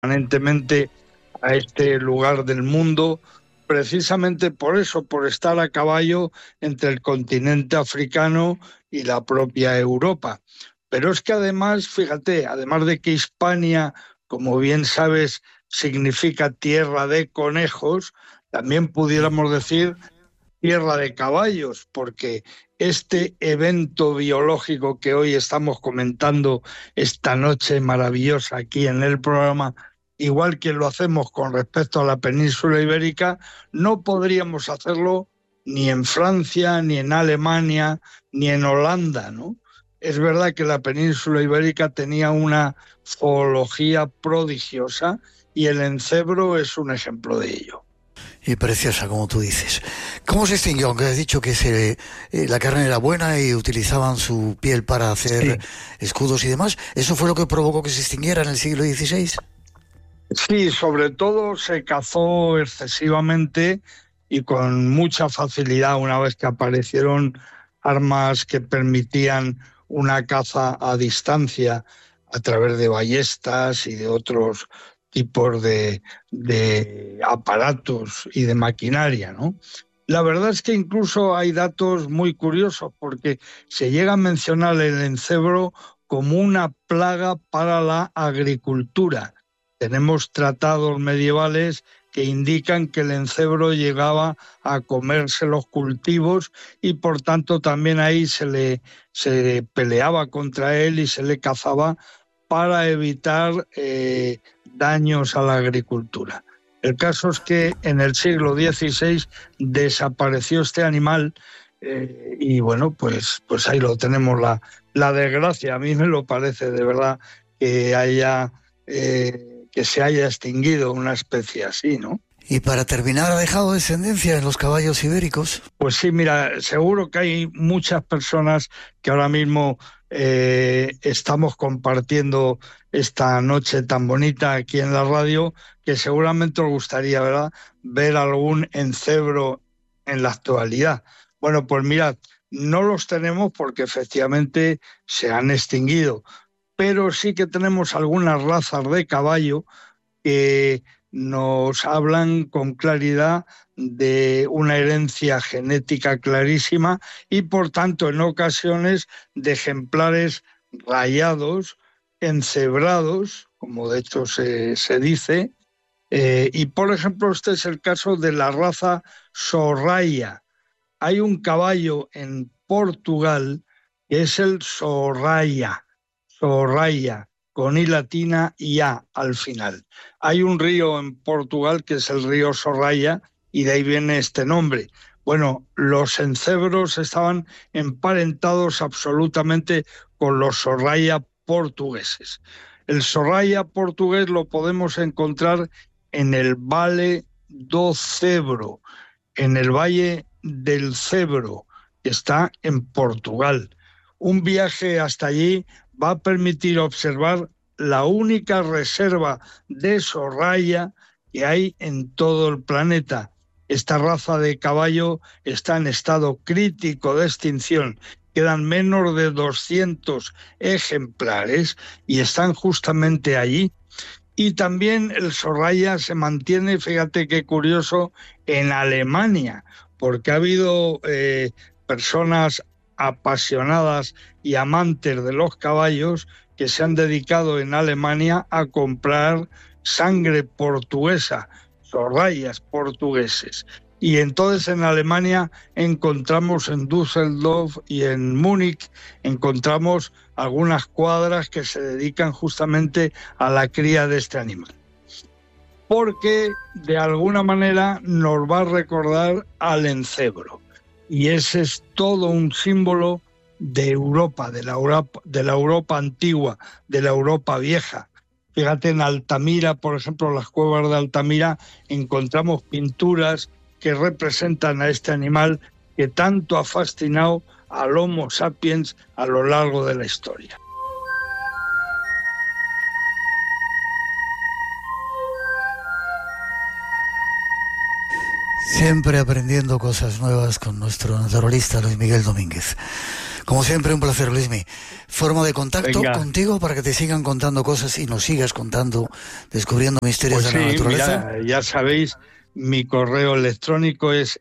permanentemente a este lugar del mundo, precisamente por eso, por estar a caballo entre el continente africano y la propia Europa. Pero es que además, fíjate, además de que Hispania, como bien sabes, significa tierra de conejos, también pudiéramos decir tierra de caballos, porque este evento biológico que hoy estamos comentando esta noche maravillosa aquí en el programa, igual que lo hacemos con respecto a la península ibérica, no podríamos hacerlo ni en Francia, ni en Alemania, ni en Holanda, ¿no? Es verdad que la península ibérica tenía una zoología prodigiosa y el encebro es un ejemplo de ello. Y preciosa, como tú dices. ¿Cómo se extinguió? Aunque has dicho que la carne era buena y utilizaban su piel para hacer escudos y demás. ¿Eso fue lo que provocó que se extinguiera en el siglo XVI? Sí, sobre todo se cazó excesivamente y con mucha facilidad una vez que aparecieron armas que permitían una caza a distancia a través de ballestas y de otros tipos de aparatos y de maquinaria, ¿no? La verdad es que incluso hay datos muy curiosos porque se llega a mencionar el encebro como una plaga para la agricultura. Tenemos tratados medievales que indican que el encebro llegaba a comerse los cultivos y por tanto también ahí se peleaba contra él y se le cazaba para evitar daños a la agricultura. El caso es que en el siglo XVI desapareció este animal y bueno, pues ahí lo tenemos, la desgracia. A mí me lo parece de verdad que que se haya extinguido una especie así, ¿no? Y para terminar, ¿ha dejado descendencia en los caballos ibéricos? Pues sí, mira, seguro que hay muchas personas que ahora mismo estamos compartiendo esta noche tan bonita aquí en la radio, que seguramente os gustaría, ¿verdad?, ver algún encebro en la actualidad. Bueno, pues mirad, no los tenemos porque efectivamente se han extinguido, pero sí que tenemos algunas razas de caballo que nos hablan con claridad de una herencia genética clarísima y, por tanto, en ocasiones de ejemplares rayados, encebrados, como de hecho se dice, y, por ejemplo, este es el caso de la raza Sorraya. Hay un caballo en Portugal que es el Sorraya, con I latina y A al final. Hay un río en Portugal que es el río Sorraya y de ahí viene este nombre. Bueno, los encebros estaban emparentados absolutamente con los Sorraya portugueses. El Sorraya portugués lo podemos encontrar en el Vale do Cebro, en el Valle del Cebro, que está en Portugal. Un viaje hasta allí va a permitir observar la única reserva de Sorraya que hay en todo el planeta. Esta raza de caballo está en estado crítico de extinción. Quedan menos de 200 ejemplares y están justamente allí. Y también el Sorraya se mantiene, fíjate qué curioso, en Alemania, porque ha habido personas apasionadas y amantes de los caballos que se han dedicado en Alemania a comprar sangre portuguesa, Sorrayas portugueses. Y entonces en Alemania encontramos en Düsseldorf y en Múnich, encontramos algunas cuadras que se dedican justamente a la cría de este animal. Porque de alguna manera nos va a recordar al encebro. Y ese es todo un símbolo de Europa, de la Europa antigua, de la Europa vieja. Fíjate, en Altamira, por ejemplo, en las cuevas de Altamira, encontramos pinturas que representan a este animal que tanto ha fascinado al Homo sapiens a lo largo de la historia. Siempre aprendiendo cosas nuevas con nuestro naturalista Luis Miguel Domínguez. Como siempre, un placer, Luismi. Forma de contacto Venga. contigo para que te sigan contando cosas y nos sigas contando, descubriendo misterios Pues de la sí, naturaleza. mira, ya sabéis, mi correo electrónico es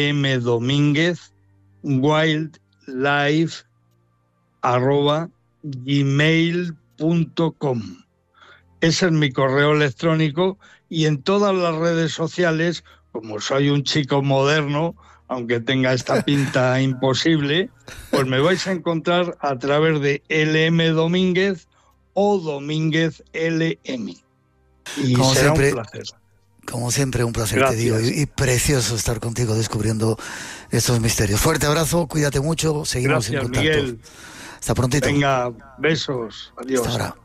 lmdominguez@gmail.com. Ese es mi correo electrónico, y en todas las redes sociales, como soy un chico moderno, aunque tenga esta pinta imposible, pues me vais a encontrar a través de LM Domínguez o Domínguez LM. Y Como será siempre, un placer. Como siempre, un placer, Gracias. te digo, y precioso estar contigo descubriendo estos misterios. Fuerte abrazo, cuídate mucho, seguimos en Gracias, contacto. Miguel. Hasta prontito. Venga, besos. Adiós. Hasta ahora.